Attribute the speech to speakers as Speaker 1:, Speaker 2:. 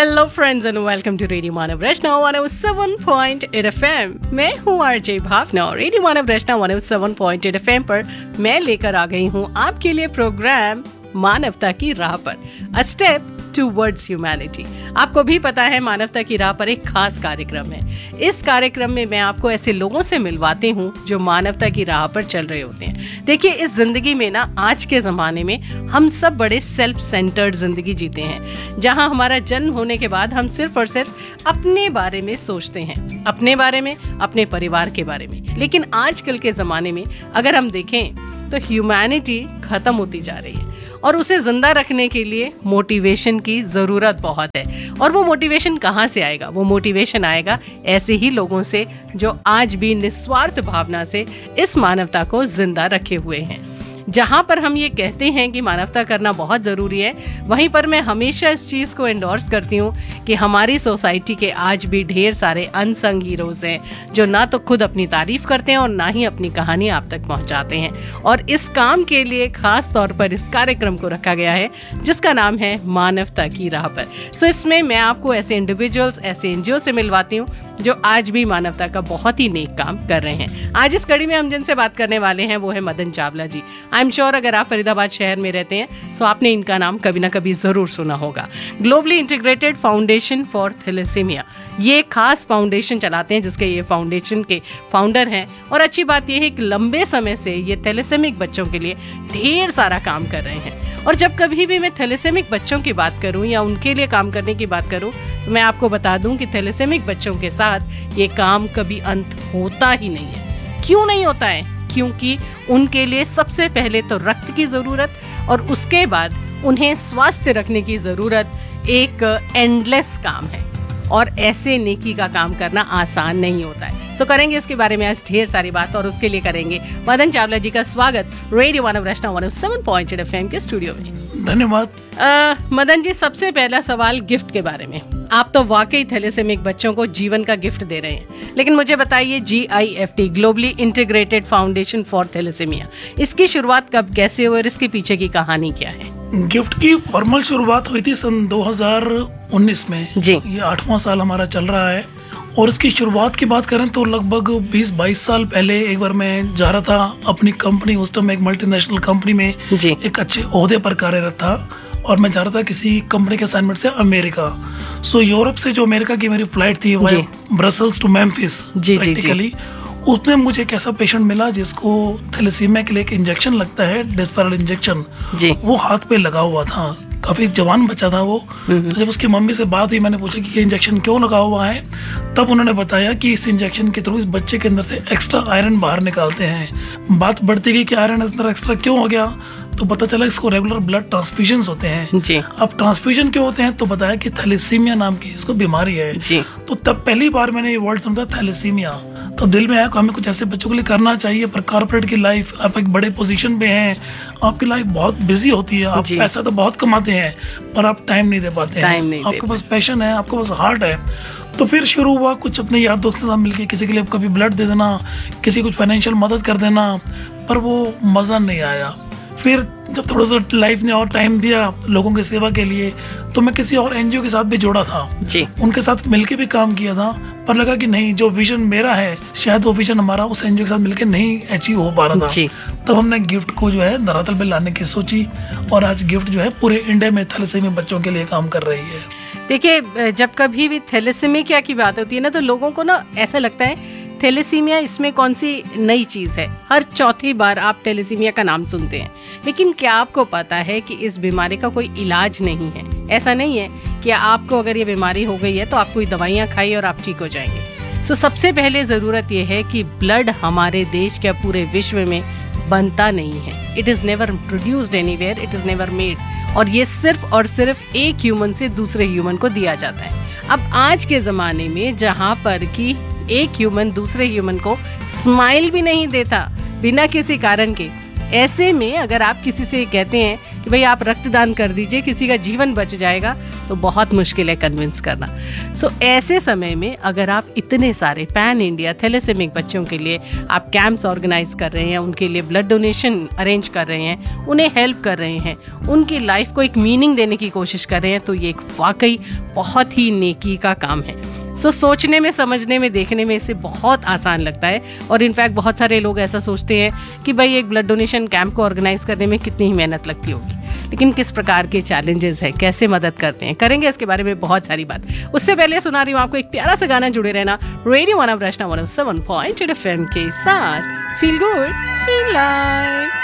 Speaker 1: Hello friends and welcome to radio Manav Rachna 107.8 FM। मैं हूँ RJ भावना और radio मानव रचना 107.8 FM पर मैं लेकर आ गई हूँ आपके लिए प्रोग्राम मानवता की राह पर, अ स्टेप टुवर्ड्स ह्यूमैनिटी। आपको भी पता है मानवता की राह पर एक खास कार्यक्रम है। इस कार्यक्रम में मैं आपको ऐसे लोगों से मिलवाती हूँ जो मानवता की राह पर चल रहे होते हैं। देखिए, इस जिंदगी में ना, आज के ज़माने में हम सब बड़े सेल्फ सेंटर्ड जिंदगी जीते हैं, जहाँ हमारा जन्म होने के बाद हम सिर्फ और सिर्फ अपने बारे में सोचते हैं, अपने बारे में, अपने परिवार के बारे में। लेकिन आजकल के ज़माने में अगर हम देखें तो ह्यूमैनिटी खत्म होती जा रही है और उसे जिंदा रखने के लिए मोटिवेशन की ज़रूरत बहुत है। और वो मोटिवेशन कहाँ से आएगा? वो मोटिवेशन आएगा ऐसे ही लोगों से जो आज भी निस्वार्थ भावना से इस मानवता को जिंदा रखे हुए हैं। जहाँ पर हम ये कहते हैं कि मानवता करना बहुत ज़रूरी है, वहीं पर मैं हमेशा इस चीज़ को एंडोर्स करती हूँ कि हमारी सोसाइटी के आज भी ढेर सारे अनसंग हीरोज़ हैं जो ना तो खुद अपनी तारीफ़ करते हैं और ना ही अपनी कहानी आप तक पहुँचाते हैं। और इस काम के लिए ख़ास तौर पर इस कार्यक्रम को रखा गया है जिसका नाम है मानवता की राह पर। सो इसमें मैं आपको ऐसे इंडिविजुअल्स, ऐसे NGO से मिलवाती हूँ जो आज भी मानवता का बहुत ही नेक काम कर रहे हैं। आज इस कड़ी में हम जिनसे बात करने वाले हैं वो है मदन चावला जी। आई एम श्योर अगर आप फरीदाबाद शहर में रहते हैं तो आपने इनका नाम कभी ना कभी ज़रूर सुना होगा। Globally integrated foundation for thalassaemia, ये खास फाउंडेशन चलाते हैं जिसके ये फाउंडेशन के फाउंडर हैं। और अच्छी बात यह है कि लंबे समय से ये थैलेसेमिक बच्चों के लिए ढेर सारा काम कर रहे हैं। और जब कभी भी मैं थैलेसेमिक बच्चों की बात करूं या उनके लिए काम करने की बात करूं तो मैं आपको बता दूं कि थैलेसेमिक बच्चों के साथ ये काम कभी अंत होता ही नहीं है। क्यों नहीं होता है? क्योंकि उनके लिए सबसे पहले तो रक्त की ज़रूरत और उसके बाद उन्हें स्वास्थ्य रखने की ज़रूरत एक एंडलेस काम है। और ऐसे नेकी का काम करना आसान नहीं होता है। सो करेंगे इसके बारे में आज ढेर सारी बात और उसके लिए करेंगे मदन चावला जी का स्वागत रेडियो मानव रचना 107.8 FM के स्टूडियो में।
Speaker 2: धन्यवाद।
Speaker 1: मदन जी, सबसे पहला सवाल गिफ्ट के बारे में। आप तो वाकई थैलेसेमिक बच्चों को जीवन का गिफ्ट दे रहे हैं, लेकिन मुझे बताइए GIFT, globally integrated foundation for thalassaemia, इसकी शुरुआत कब, कैसे हुई और इसके पीछे की कहानी क्या है?
Speaker 2: गिफ्ट की फॉर्मल शुरुआत हुई थी सन 2019 में
Speaker 1: जी।
Speaker 2: ये 8वां साल हमारा चल रहा है। और इसकी शुरुआत की बात करें तो लगभग 20-22 साल पहले एक बार मैं जा रहा था अपनी कंपनी, उस टाइम एक मल्टीनेशनल कंपनी में
Speaker 1: जी।
Speaker 2: एक अच्छे ओहदे पर कार्यरत था और मैं जा रहा था किसी कंपनी के असाइनमेंट से अमेरिका। सो यूरोप से जो अमेरिका की मेरी फ्लाइट थी वो ब्रसल्स टू मेम्फिस प्रैक्टिकली। उसमें मुझे एक ऐसा पेशेंट मिला जिसको थैलेसीमिया के लिए एक इंजेक्शन लगता है, डिस्पेरल इंजेक्शन, वो हाथ पे लगा हुआ था। काफी जवान बच्चा था वो। तो जब उसकी मम्मी से बात हुई, मैंने पूछा कि ये इंजेक्शन क्यों लगा हुआ है, तब उन्होंने बताया कि इस इंजेक्शन के थ्रू इस बच्चे के अंदर से एक्स्ट्रा आयरन बाहर निकालते हैं। बात बढ़ती गई कि आयरन अंदर एक्स्ट्रा क्यों हो गया, तो पता चला इसको रेगुलर ब्लड ट्रांसफ्यूजन होते हैं जी। अब ट्रांसफ्यूजन क्यों होते हैं तो बताया कि थैलेसीमिया नाम की इसको बीमारी है जी। तो तब पहली बार मैंने ये वर्ड सुना था थैलेसीमिया, तो दिल में आया कि हमें कुछ ऐसे बच्चों के लिए करना चाहिए। पर कॉर्पोरेट की लाइफ, आप एक बड़े पोजीशन पे हैं, आपकी लाइफ बहुत बिजी होती है, आप पैसा तो बहुत कमाते हैं पर आप टाइम नहीं दे पाते हैं। आपके पास पैशन है, आपके पास हार्ट है। तो फिर शुरू हुआ कुछ अपने यार दोस्तों के साथ मिलकर किसी के लिए कभी ब्लड दे देना, किसी कुछ फाइनेंशियल मदद कर देना, पर वो मज़ा नहीं आया। फिर जब थोड़ा सा लाइफ ने और टाइम दिया लोगों की सेवा के लिए, तो मैं किसी और NGO के साथ भी जोड़ा था जी। उनके साथ मिलके भी काम किया था, पर लगा कि नहीं, जो विजन मेरा है शायद वो विजन हमारा उस NGO के साथ मिलके नहीं अचीव हो पा रहा था। तब हमने गिफ्ट को जो है धरातल पे लाने की सोची और आज गिफ्ट जो है पूरे इंडिया में थैलेसीमिया बच्चों के लिए काम कर रही है।
Speaker 1: देखिए, जब कभी भी थैलेसीमिया की बात होती है ना, तो लोगों को ना ऐसा लगता है थैलेसीमिया इसमें कौन सी नई चीज़ है। हर चौथी बार आप थैलेसीमिया का नाम सुनते हैं, लेकिन क्या आपको पता है कि इस बीमारी का कोई इलाज नहीं है? ऐसा नहीं है कि आपको अगर ये बीमारी हो गई है तो आप कोई दवाइयाँ खाइए और आप ठीक हो जाएंगे। सो सबसे पहले ज़रूरत ये है कि ब्लड हमारे देश के पूरे विश्व में बनता नहीं है। It is never produced anywhere, it is never made. और ये सिर्फ और सिर्फ एक ह्यूमन से दूसरे ह्यूमन को दिया जाता है। अब आज के ज़माने में जहाँ पर कि एक ह्यूमन दूसरे ह्यूमन को स्माइल भी नहीं देता बिना किसी कारण के, ऐसे में अगर आप किसी से कहते हैं कि भाई आप रक्तदान कर दीजिए, किसी का जीवन बच जाएगा, तो बहुत मुश्किल है कन्विंस करना। सो ऐसे समय में अगर आप इतने सारे पैन इंडिया थैलेसेमिक बच्चों के लिए आप कैंप्स ऑर्गेनाइज कर रहे हैं, उनके लिए ब्लड डोनेशन अरेंज कर रहे हैं, उन्हें हेल्प कर रहे हैं, उनकी लाइफ को एक मीनिंग देने की कोशिश कर रहे हैं, तो ये एक वाकई बहुत ही नेकी का काम है। सो सोचने में, समझने में, देखने में इसे बहुत आसान लगता है। और इनफैक्ट बहुत सारे लोग ऐसा सोचते हैं कि भाई एक ब्लड डोनेशन कैंप को ऑर्गेनाइज करने में कितनी ही मेहनत लगती होगी, लेकिन किस प्रकार के चैलेंजेस हैं, कैसे मदद करते हैं, करेंगे इसके बारे में बहुत सारी बात। उससे पहले सुना रही हूँ आपको एक प्यारा सा गाना, जुड़े रहना रेडियो मानव रचना 107.8 FM के साथ। Feel good, feel like.